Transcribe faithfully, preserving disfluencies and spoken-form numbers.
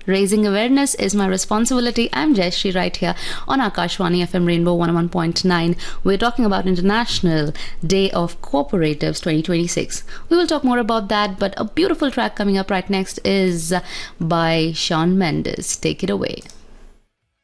Raising awareness is my responsibility. I'm Jayashree right here on Akashwani F M Rainbow one oh one point nine. We're talking about International Day of Cooperatives twenty twenty-six. We will talk more about that, but a beautiful track coming up right next is by Shawn Mendes. Take it away.